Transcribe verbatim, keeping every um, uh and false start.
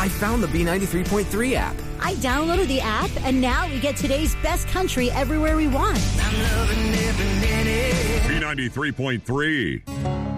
I found the B ninety-three point three app. I downloaded the app, and now we get today's best country everywhere we want. B ninety-three point three.